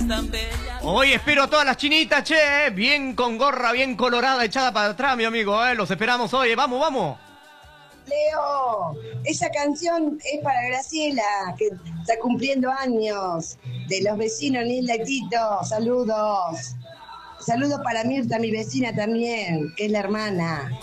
Hoy espero a todas las chinitas, che, bien con gorra, bien colorada, echada para atrás, mi amigo, los esperamos hoy, vamos, vamos. Leo, esa canción es para Graciela, que está cumpliendo años, de los vecinos Nilda y Tito, saludos. Saludos para Mirta, mi vecina también, que es la hermana.